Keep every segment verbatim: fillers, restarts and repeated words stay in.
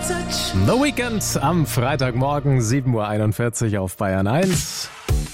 The Weekend am Freitagmorgen, sieben Uhr einundvierzig auf Bayern eins.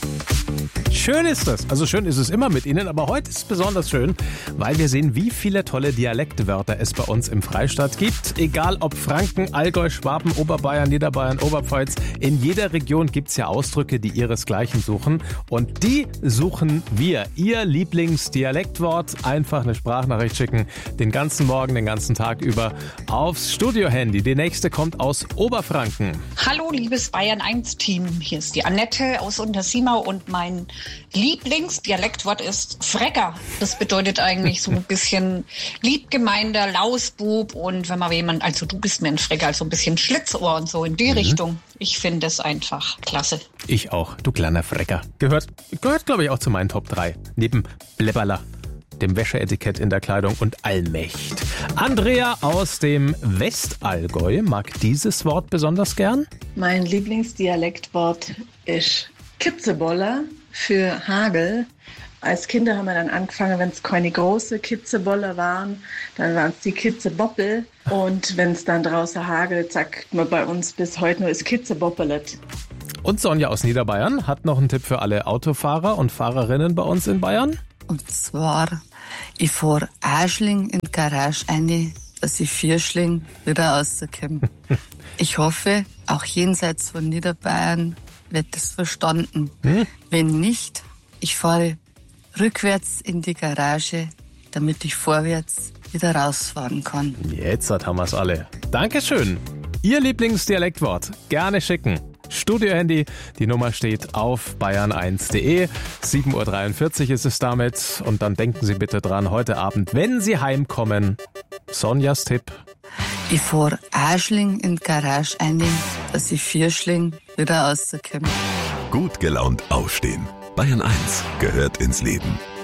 Schön ist es. Also schön ist es immer mit Ihnen, aber heute ist es besonders schön, weil wir sehen, wie viele tolle Dialektwörter es bei uns im Freistaat gibt. Egal ob Franken, Allgäu, Schwaben, Oberbayern, Niederbayern, Oberpfalz. In jeder Region gibt es ja Ausdrücke, die ihresgleichen suchen. Und die suchen wir. Ihr Lieblingsdialektwort. Einfach eine Sprachnachricht schicken. Den ganzen Morgen, den ganzen Tag über aufs Studiohandy. Die nächste kommt aus Oberfranken. Hallo, liebes Bayern eins Team. Hier ist die Annette aus Untersimau und mein Lieblingsdialektwort ist Frecker. Das bedeutet eigentlich so ein bisschen liebgemeinter Lausbub und wenn man jemand, also du bist mir ein Frecker, also ein bisschen Schlitzohr und so in die mhm. Richtung. Ich finde es einfach klasse. Ich auch, du kleiner Frecker. Gehört, gehört glaube ich auch zu meinen Top drei. Neben Blebberler, dem Wäscheetikett in der Kleidung und Allmächt. Andrea aus dem Westallgäu mag dieses Wort besonders gern. Mein Lieblingsdialektwort ist Kitzeboller für Hagel. Als Kinder haben wir dann angefangen, wenn es keine große Kitzeboller waren, dann waren es die Kitzeboppel. Und wenn es dann draußen hagelt, sagt man bei uns bis heute nur, ist Kitzeboppelet. Und Sonja aus Niederbayern hat noch einen Tipp für alle Autofahrer und Fahrerinnen bei uns in Bayern. Und zwar, ich fahre Aschling in die Garage rein, dass ich Vierschling wieder rauskomme. Ich hoffe, auch jenseits von Niederbayern wird das verstanden. Hm? Wenn nicht, ich fahre rückwärts in die Garage, damit ich vorwärts wieder rausfahren kann. Jetzt haben wir es alle. Dankeschön. Ihr Lieblingsdialektwort gerne schicken. Studiohandy, die Nummer steht auf bayern eins punkt de. sieben Uhr dreiundvierzig ist es damit. Und dann denken Sie bitte dran, heute Abend, wenn Sie heimkommen, Sonjas Tipp. Ich fahre Aschling in die Garage rein, dass ich Vierschling wieder rauskomme. Gut gelaunt aufstehen. Bayern eins gehört ins Leben.